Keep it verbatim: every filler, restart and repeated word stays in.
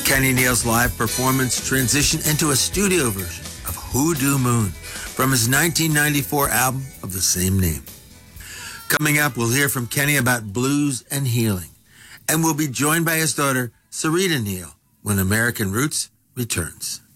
Kenny Neal's live performance transitioned into a studio version of Hoodoo Moon from his nineteen ninety-four album of the same name. Coming up, we'll hear from Kenny about blues and healing, and we'll be joined by his daughter, Sarita Neal, when American Roots returns.